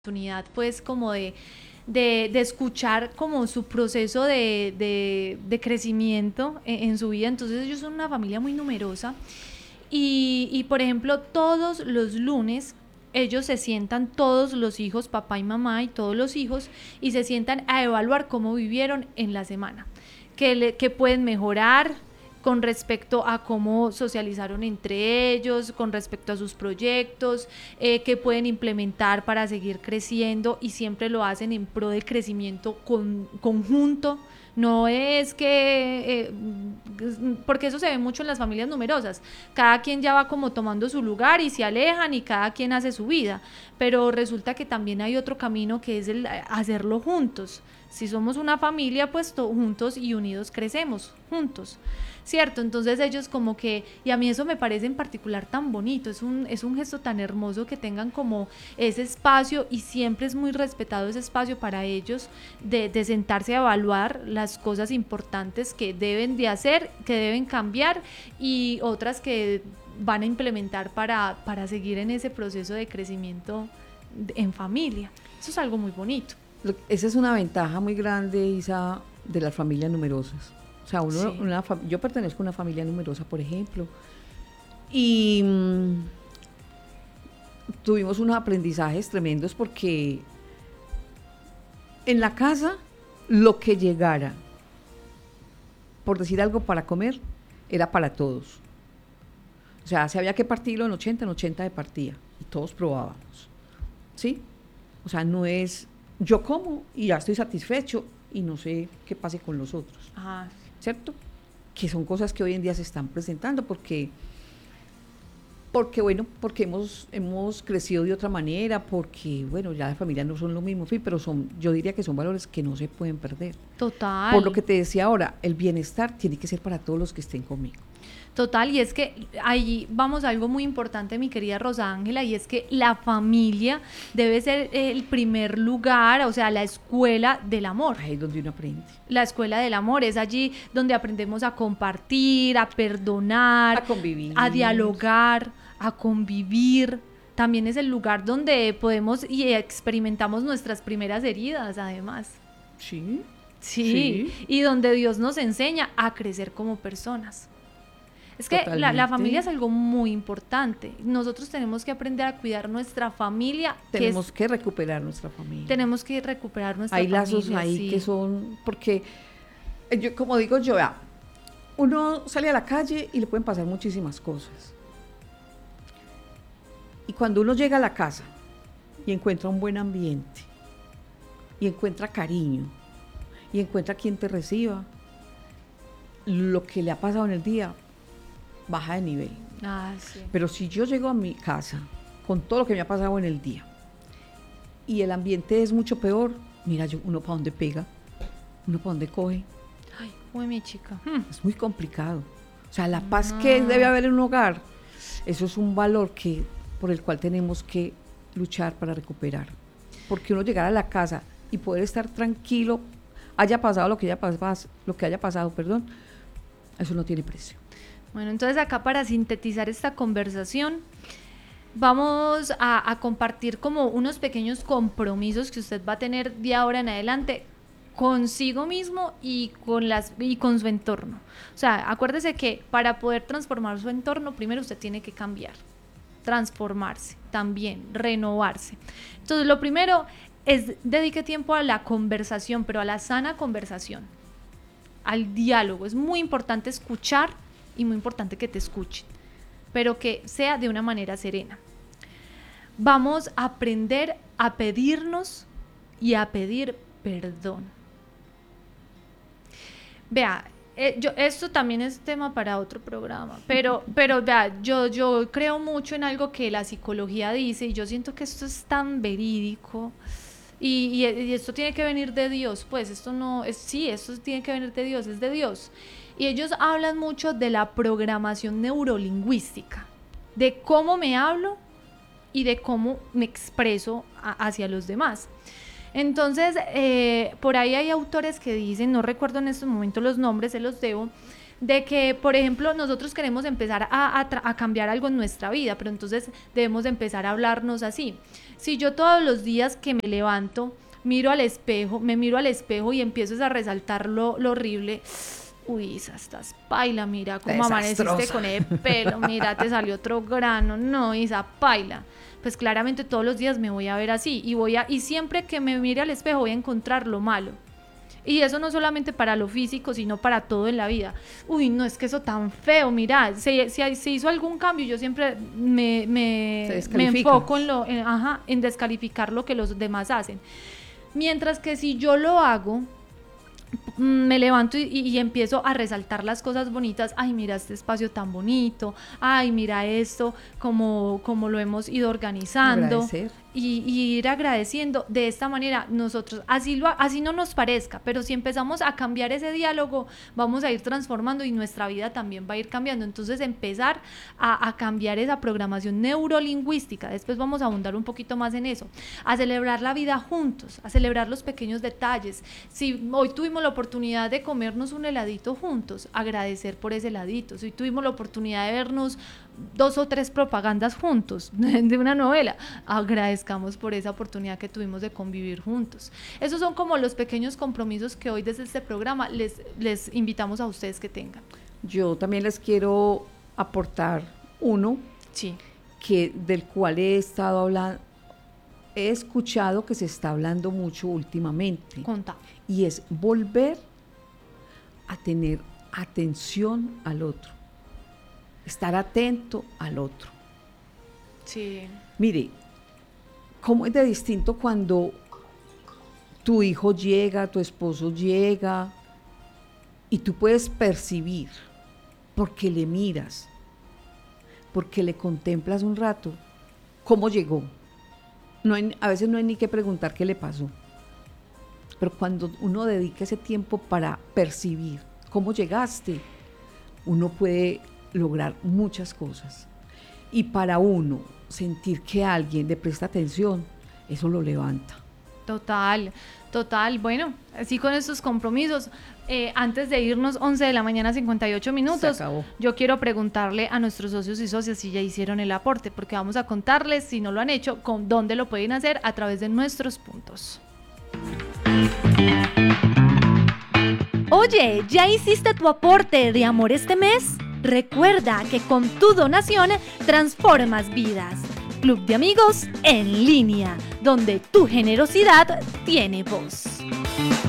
oportunidad pues como de escuchar como su proceso de crecimiento en su vida. Entonces ellos son una familia muy numerosa y por ejemplo todos los lunes ellos se sientan, todos los hijos, papá y mamá y todos los hijos, y se sientan a evaluar cómo vivieron en la semana, qué pueden mejorar con respecto a cómo socializaron entre ellos, con respecto a sus proyectos, qué pueden implementar para seguir creciendo, y siempre lo hacen en pro del crecimiento conjunto. No es que, porque eso se ve mucho en las familias numerosas, cada quien ya va como tomando su lugar y se alejan y cada quien hace su vida, pero resulta que también hay otro camino que es el hacerlo juntos. Si somos una familia, pues juntos y unidos crecemos, juntos, ¿cierto? Entonces ellos como que, y a mí eso me parece en particular tan bonito, es un gesto tan hermoso que tengan como ese espacio, y siempre es muy respetado ese espacio para ellos de sentarse a evaluar las cosas importantes que deben de hacer, que deben cambiar, y otras que van a implementar para seguir en ese proceso de crecimiento en familia. Eso es algo muy bonito. Esa es una ventaja muy grande, Isa, de las familias numerosas. O sea, Sí. yo pertenezco a una familia numerosa, por ejemplo, y tuvimos unos aprendizajes tremendos porque en la casa lo que llegara, por decir algo, para comer, era para todos. O sea, si había que partirlo en 80 de partida, y todos probábamos, ¿sí? O sea, no es yo como y ya estoy satisfecho y no sé qué pase con los otros, Ajá. ¿cierto? Que son cosas que hoy en día se están presentando porque bueno, porque hemos crecido de otra manera, porque bueno, ya las familias no son lo mismo, pero yo diría que son valores que no se pueden perder. Total. Por lo que te decía ahora, el bienestar tiene que ser para todos los que estén conmigo. Total, y es que ahí vamos a algo muy importante, mi querida Rosa Ángela, y es que la familia debe ser el primer lugar, o sea, la escuela del amor. Ahí es donde uno aprende. La escuela del amor es allí donde aprendemos a compartir, a perdonar, A convivir, a dialogar, a convivir. También es el lugar donde podemos y experimentamos nuestras primeras heridas, además. Sí. Sí, y donde Dios nos enseña a crecer como personas. Es que la familia es algo muy importante. Nosotros tenemos que aprender a cuidar nuestra familia. Tenemos que recuperar nuestra familia. Tenemos que recuperar nuestra familia. Hay lazos ahí sí. Que son, porque yo, como digo yo, uno sale a la calle y le pueden pasar muchísimas cosas. Y cuando uno llega a la casa y encuentra un buen ambiente, y encuentra cariño, y encuentra quien te reciba, lo que le ha pasado en el día baja de nivel. Sí. Pero si yo llego a mi casa con todo lo que me ha pasado en el día y el ambiente es mucho peor, mira, uno para dónde pega, uno para dónde coge. Ay, uy, mi chica. Es muy complicado. O sea, la paz que debe haber en un hogar, eso es un valor por el cual tenemos que luchar para recuperar. Porque uno llegar a la casa y poder estar tranquilo, haya pasado lo que haya pasado, eso no tiene precio. Bueno, entonces acá, para sintetizar esta conversación, vamos a compartir como unos pequeños compromisos que usted va a tener de ahora en adelante consigo mismo y con su entorno. O sea, acuérdese que para poder transformar su entorno, primero usted tiene que cambiar, transformarse, también renovarse. Entonces, lo primero es dedique tiempo a la conversación, pero a la sana conversación, al diálogo. Es muy importante escuchar y muy importante que te escuchen, pero que sea de una manera serena. Vamos a aprender a pedirnos y a pedir perdón. Vea, esto también es tema para otro programa, pero vea, yo creo mucho en algo que la psicología dice, y yo siento que esto es tan verídico, y esto tiene que venir de Dios, pues esto no es, sí, esto tiene que venir de Dios, es de Dios. Y ellos hablan mucho de la programación neurolingüística, de cómo me hablo y de cómo me expreso hacia los demás. Entonces, por ahí hay autores que dicen, no recuerdo en estos momentos los nombres, se los debo, de que, por ejemplo, nosotros queremos empezar a cambiar algo en nuestra vida, pero entonces debemos de empezar a hablarnos así. Si yo todos los días que me levanto, me miro al espejo y empiezo a resaltar lo horrible. Uy, Isa, estás paila, mira cómo amaneciste con el pelo, mira, te salió otro grano, no, Isa, paila. Pues claramente todos los días me voy a ver así y siempre que me mire al espejo voy a encontrar lo malo. Y eso no solamente para lo físico, sino para todo en la vida. Uy, no, es que eso tan feo, mira, se hizo algún cambio, yo siempre me enfoco en descalificar lo que los demás hacen. Mientras que si yo lo hago, me levanto y empiezo a resaltar las cosas bonitas. Ay, mira este espacio tan bonito, ay, mira esto, como lo hemos ido organizando. Y ir agradeciendo. De esta manera nosotros, así no nos parezca, pero si empezamos a cambiar ese diálogo, vamos a ir transformando y nuestra vida también va a ir cambiando. Entonces empezar a cambiar esa programación neurolingüística, después vamos a abundar un poquito más en eso, a celebrar la vida juntos, a celebrar los pequeños detalles. Si hoy tuvimos la oportunidad de comernos un heladito juntos, agradecer por ese heladito. Si tuvimos la oportunidad de vernos 2 o 3 propagandas juntos de una novela, agradezcamos por esa oportunidad que tuvimos de convivir juntos. Esos son como los pequeños compromisos que hoy desde este programa les invitamos a ustedes que tengan. Yo también les quiero aportar uno, sí, del cual he escuchado que se está hablando mucho últimamente. Conta. Y es volver a tener atención al otro. Estar atento al otro. Sí. Mire, ¿cómo es de distinto cuando tu hijo llega, tu esposo llega y tú puedes percibir, porque le miras, porque le contemplas un rato, cómo llegó? A veces no hay ni que preguntar qué le pasó, pero cuando uno dedica ese tiempo para percibir cómo llegaste, uno puede lograr muchas cosas. Y para uno sentir que alguien le presta atención, eso lo levanta. Total. Bueno, así con estos compromisos, antes de irnos, 11 de la mañana, 58 minutos, se acabó. Yo quiero preguntarle a nuestros socios y socias si ya hicieron el aporte, porque vamos a contarles, si no lo han hecho, con dónde lo pueden hacer a través de nuestros puntos. Oye, ¿ya hiciste tu aporte de amor este mes? Recuerda que con tu donación transformas vidas. Club de Amigos en línea, donde tu generosidad tiene voz.